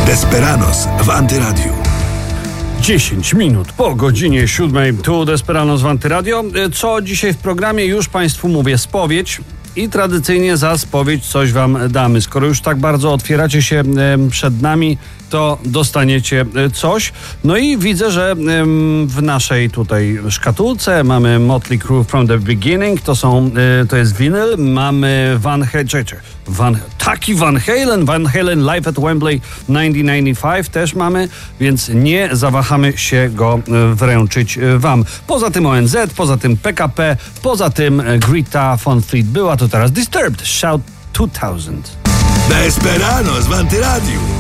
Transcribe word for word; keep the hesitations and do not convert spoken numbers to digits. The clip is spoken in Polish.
Desperanos w Antyradiu. dziesięć minut po godzinie siódmej, tu Desperanos w Antyradio. Co dzisiaj w programie? Już Państwu mówię, spowiedź. I tradycyjnie za spowiedź coś Wam damy. Skoro już tak bardzo otwieracie się przed nami, to dostaniecie coś. No i widzę, że w naszej tutaj szkatułce mamy Motley Crue From The Beginning, to są, to jest winyl, mamy Van Halen, Van, taki Van Halen, Van Halen Live at Wembley tysiąc dziewięćset dziewięćdziesiąt pięć też mamy, więc nie zawahamy się go wręczyć Wam. Poza tym O N Z, poza tym P K P, poza tym Greta Van Fleet była, to teraz Disturbed, Shout dwa tysiące. Desperanos w Antyradiu.